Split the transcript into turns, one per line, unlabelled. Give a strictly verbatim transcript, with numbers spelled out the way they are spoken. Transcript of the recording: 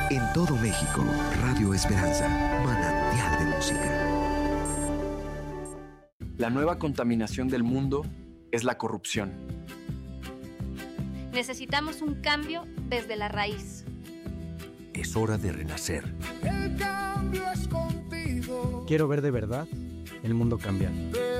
En todo México, Radio Esperanza, manantial de música.
La nueva contaminación del mundo es la corrupción.
Necesitamos un cambio desde la raíz.
Es hora de renacer.
El cambio es contigo.
Quiero ver de verdad el mundo cambiar.